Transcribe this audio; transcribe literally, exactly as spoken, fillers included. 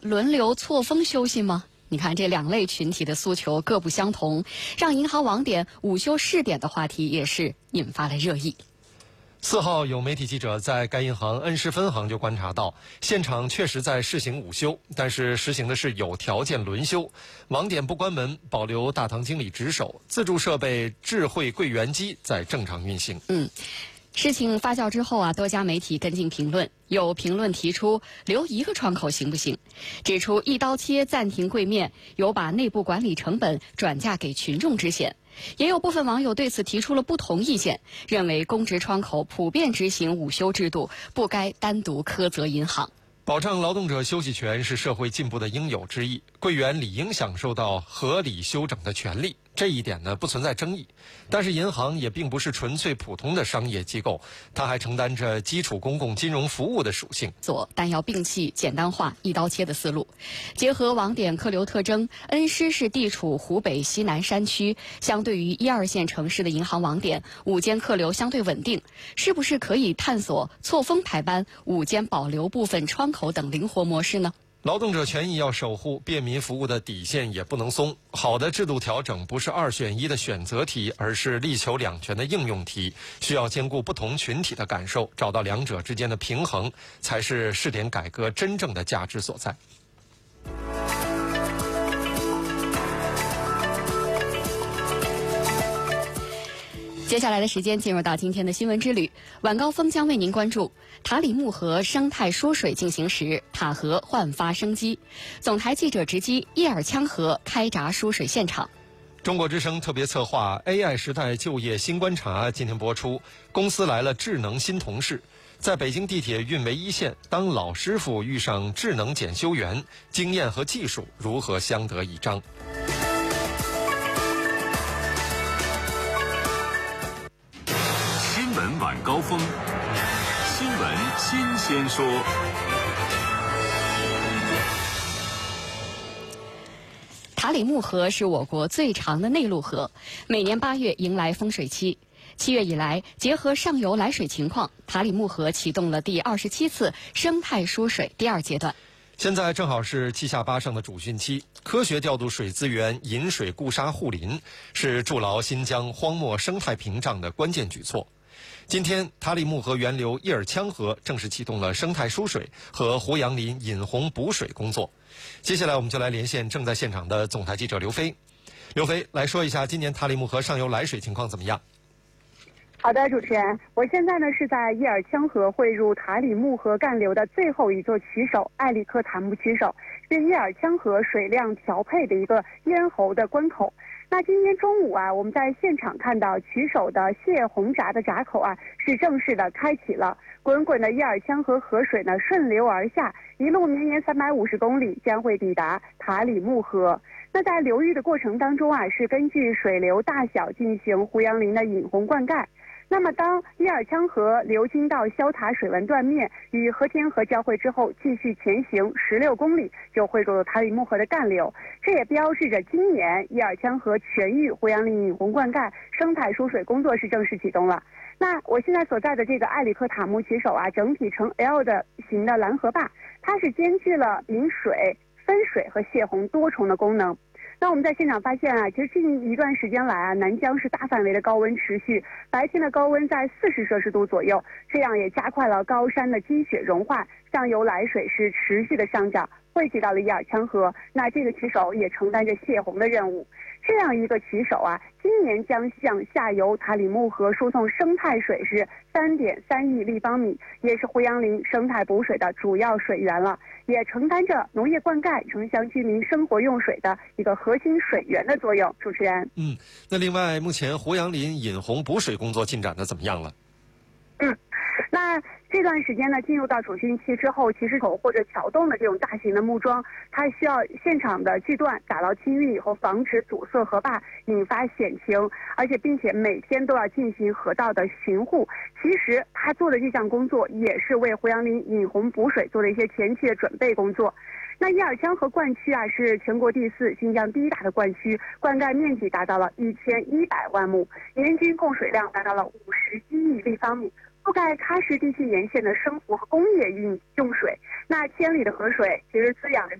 轮流错峰休息吗？你看这两类群体的诉求各不相同，让银行网点午休试点的话题也是引发了热议。 四号，有媒体记者在该银行恩施分行就观察到，现场确实在试行午休，但是实行的是有条件轮休，网点不关门，保留大堂经理值守，自助设备智慧柜员机在正常运行。 嗯。事情发酵之后啊，多家媒体跟进评论，有评论提出留一个窗口行不行，指出一刀切暂停柜面有把内部管理成本转嫁给群众之嫌。也有部分网友对此提出了不同意见，认为公职窗口普遍执行午休制度，不该单独苛责银行。 保障劳动者休息权是社会进步的应有之义，柜员理应享受到合理休整的权利，这一点呢不存在争议。但是银行也并不是纯粹普通的商业机构，它还承担着基础公共金融服务的属性。 做，但要摒弃简单化、一刀切的思路，结合网点客流特征，恩施是地处湖北西南山区，相对于一二线城市的银行网点，午间客流相对稳定，是不是可以探索错峰排班、午间保留部分窗口等灵活模式呢？ 劳动者权益要守护，便民服务的底线也不能松。好的制度调整不是二选一的选择题，而是力求两全的应用题，需要兼顾不同群体的感受，找到两者之间的平衡，才是试点改革真正的价值所在。 接下来的时间进入到今天的新闻之旅，晚高峰将为您关注塔里木河生态疏水进行时，塔河焕发生机。总台记者直击叶尔羌河开闸疏水现场。 中国之声特别策划 A I 时代就业新观察今天播出。公司来了智能新同事，在北京地铁运维一线，当老师傅遇上智能检修员，经验和技术如何相得益彰？ 新闻晚高峰，新闻新鲜说。 塔里木河是我国最长的内陆河，每年八月迎来丰水期。七月以来，结合上游来水情况，塔里木河启动了第二十七次生态疏水第二阶段。 现在正好是七下八上的主汛期，科学调度水资源、引水固沙护林，是筑牢新疆荒漠生态屏障的关键举措。今天，塔里木河源流叶尔羌河正式启动了生态疏水和胡杨林引洪补水工作。接下来，我们就来连线正在现场的总台记者刘飞。刘飞，来说一下今年塔里木河上游来水情况怎么样？ 好的，主持人，我现在呢是在叶尔羌河汇入塔里木河干流的最后一座渠首艾里克塔木渠首，是叶尔羌河水量调配的一个咽喉的关口。那今天中午啊，我们在现场看到渠首的泄洪闸的闸口啊是正式的开启了，滚滚的叶尔羌河河水呢顺流而下，一路绵延三百五十公里，将会抵达塔里木河。那在流域的过程当中啊，是根据水流大小进行胡杨林的引洪灌溉。那么当叶尔羌河流经到肖塔水文断面与和田河交汇之后，继续前行十六公里就汇入了塔里木河的干流，这也标志着今年叶尔羌河全域胡杨林引洪灌溉生态疏水工作是正式启动了。那我现在所在的这个艾里克塔木渠首啊，整体呈 L 的形的拦河坝，它是兼具了引水、分水和泄洪多重的功能。那我们在现场发现啊，其实近一段时间来啊，南疆是大范围的高温持续，白天的高温在四十摄氏度左右，这样也加快了高山的积雪融化，上游来水是持续的上涨，汇集到了叶尔羌河。那这个渠首也承担着泄洪的任务。这样一个渠首啊，今年将向下游塔里木河输送生态水是三点三亿立方米，也是胡杨林生态补水的主要水源了，也承担着农业灌溉、城乡居民生活用水的一个核心水源的作用。主持人， 嗯，那另外，目前胡杨林引洪补水工作进展的怎么样了？ 嗯，那这段时间呢，进入到主汛期之后，其实口或者桥洞的这种大型的木桩，它需要现场的锯断、打捞清运以后，防止堵塞河坝，引发险情，而且并且每天都要进行河道的巡护。其实他做的这项工作，也是为胡杨林引洪补水做了一些前期的准备工作。那叶尔羌河灌区啊，是全国第四、新疆第一大的灌区，灌溉面积达到了一千一百万亩，年均供水量达到了五十一亿立方米。覆盖喀什地区沿线的生活和工业用用水，那千里的河水其实滋养着